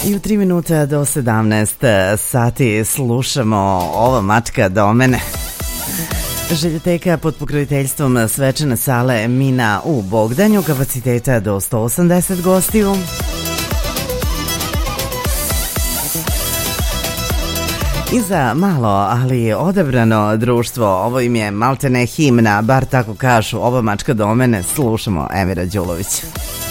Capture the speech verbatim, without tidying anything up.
I u tri minuta do sedamnaest sati slušamo Ova mačka do mene. Željoteka pod pokroviteljstvom svečane sale Mina u Bogdanju, kapaciteta do sto osamdeset gostiju. I za malo, ali odabrano društvo, ovo im je maltene himna, bar tako kažu, Ova mačka do mene, slušamo Emira Đulovića.